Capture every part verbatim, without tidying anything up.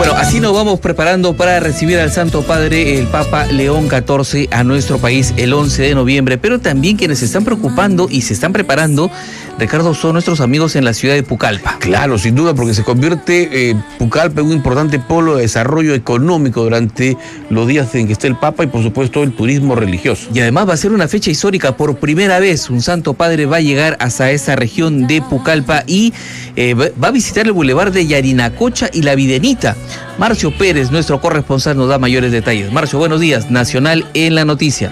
Bueno, así nos vamos preparando para recibir al Santo Padre, el Papa León catorce, a nuestro país el once de noviembre. Pero también quienes se están preocupando y se están preparando, Ricardo, son nuestros amigos en la ciudad de Pucallpa. Claro, sin duda, porque se convierte eh, Pucallpa en un importante polo de desarrollo económico durante los días en que esté el Papa y, por supuesto, el turismo religioso. Y además va a ser una fecha histórica. Por primera vez un Santo Padre va a llegar hasta esa región de Pucallpa y eh, va a visitar el bulevar de Yarinacocha y La Videnita. Marcio Pérez, nuestro corresponsal, nos da mayores detalles. Marcio, buenos días. Nacional en la noticia.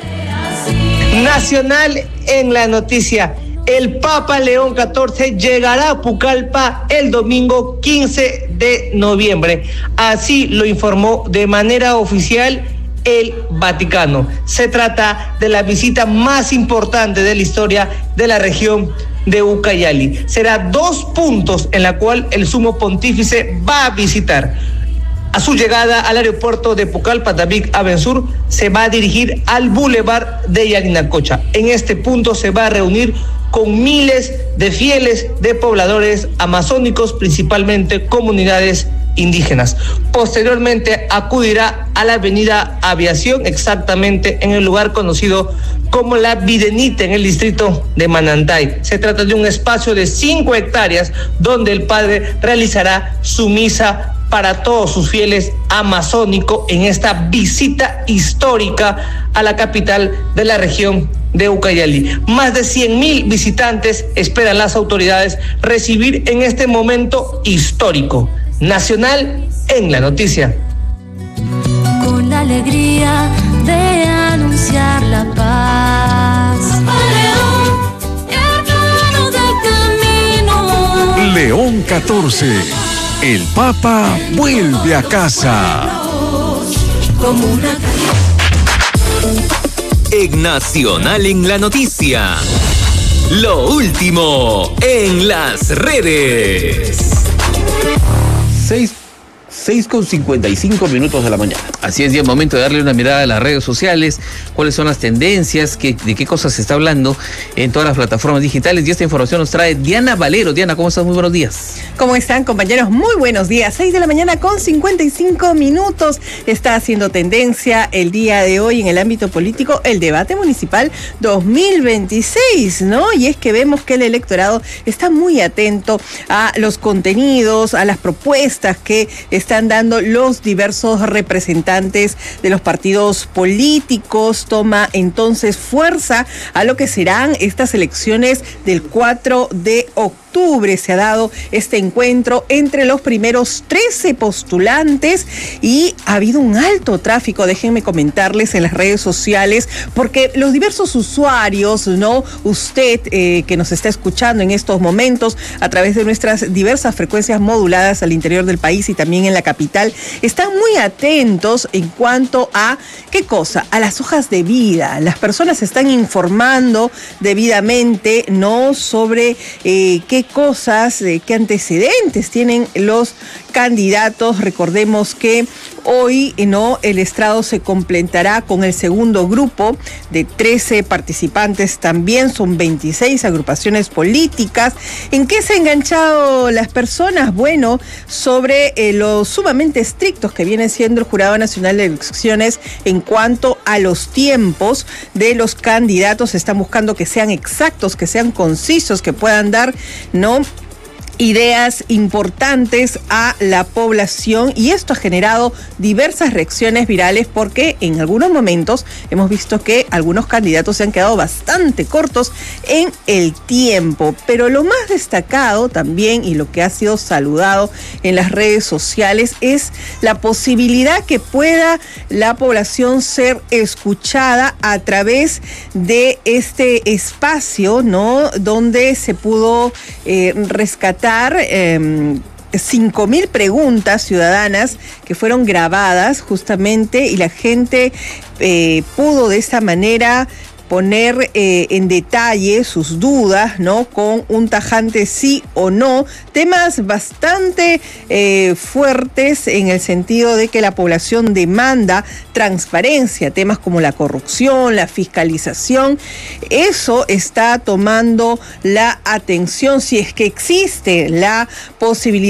Nacional en la noticia. El Papa León catorce llegará a Pucallpa el domingo quince de noviembre. Así lo informó de manera oficial el Vaticano. Se trata de la visita más importante de la historia de la región de Ucayali. Será dos puntos en la cual el sumo pontífice va a visitar. A su llegada al aeropuerto de Pucallpa, David Abensur se va a dirigir al bulevar de Yarinacocha. En este punto se va a reunir con miles de fieles de pobladores amazónicos, principalmente comunidades indígenas. Posteriormente acudirá a la avenida Aviación, exactamente en el lugar conocido como La Videnita, en el distrito de Manantay. Se trata de un espacio de cinco hectáreas donde el padre realizará su misa para todos sus fieles amazónicos en esta visita histórica a la capital de la región de Ucayali. Más de cien mil visitantes esperan las autoridades recibir en este momento histórico. Nacional en la noticia. Con la alegría de anunciar la paz. León, hermano del camino. León catorce. El Papa vuelve a casa. Como una... En Nacional en la noticia. Lo último en las redes. Seis, seis con cincuenta y cinco minutos de la mañana. Así es, ya es momento de darle una mirada a las redes sociales, cuáles son las tendencias, qué, de qué cosas se está hablando en todas las plataformas digitales. Y esta información nos trae Diana Valero. Diana, ¿cómo estás? Muy buenos días. ¿Cómo están, compañeros? Muy buenos días. seis de la mañana con cincuenta y cinco minutos. Está haciendo tendencia el día de hoy en el ámbito político el debate municipal dos mil veintiséis, ¿no? Y es que vemos que el electorado está muy atento a los contenidos, a las propuestas que están dando los diversos representantes de los partidos políticos. Toma entonces fuerza a lo que serán estas elecciones del cuatro de octubre. Se ha dado este encuentro entre los primeros trece postulantes y ha habido un alto tráfico, déjenme comentarles, en las redes sociales, porque los diversos usuarios, ¿no? Usted eh, que nos está escuchando en estos momentos a través de nuestras diversas frecuencias moduladas al interior del país y también en la capital, están muy atentos en cuanto a, ¿qué cosa? A las hojas de vida. Las personas se están informando debidamente, ¿no? Sobre eh, qué cosas, eh, qué antecedentes tienen los candidatos. Recordemos que hoy, ¿no? El estrado se completará con el segundo grupo de trece participantes, también son veintiséis agrupaciones políticas. ¿En qué se han enganchado las personas? Bueno, sobre eh, los sumamente estrictos que viene siendo el Jurado Nacional de Elecciones en cuanto a los tiempos de los candidatos. Están buscando que sean exactos, que sean concisos, que puedan dar, ¿no?, ideas importantes a la población, y esto ha generado diversas reacciones virales porque en algunos momentos hemos visto que algunos candidatos se han quedado bastante cortos en el tiempo. Pero lo más destacado también, y lo que ha sido saludado en las redes sociales, es la posibilidad que pueda la población ser escuchada a través de este espacio, ¿no?, donde se pudo eh, rescatar Eh, cinco mil preguntas ciudadanas que fueron grabadas justamente, y la gente eh, pudo de esta manera poner eh, en detalle sus dudas, ¿no?, con un tajante sí o no, temas bastante eh, fuertes en el sentido de que la población demanda transparencia, temas como la corrupción, la fiscalización. Eso está tomando la atención, si es que existe la posibilidad